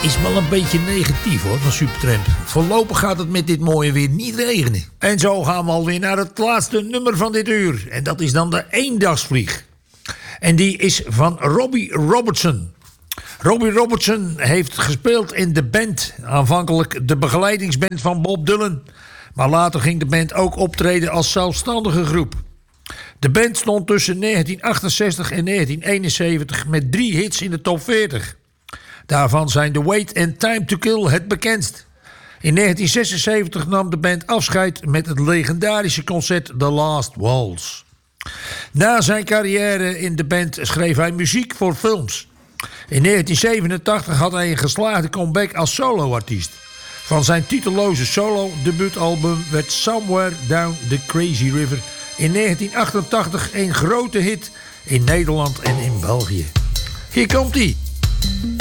is wel een beetje negatief hoor, van Supertramp. Voorlopig gaat het met dit mooie weer niet regenen. En zo gaan we alweer naar het laatste nummer van dit uur. En dat is dan de eendagsvlieg. En die is van Robbie Robertson. Robbie Robertson heeft gespeeld in de band. Aanvankelijk de begeleidingsband van Bob Dylan. Maar later ging de band ook optreden als zelfstandige groep. De band stond tussen 1968 en 1971 met 3 hits in de top 40. Daarvan zijn The Wait en Time to Kill het bekendst. In 1976 nam de band afscheid met het legendarische concert The Last Waltz. Na zijn carrière in de band schreef hij muziek voor films. In 1987 had hij een geslaagde comeback als soloartiest. Van zijn titeloze solo-debuutalbum werd Somewhere Down the Crazy River in 1988 een grote hit in Nederland en in België. Hier komt-ie.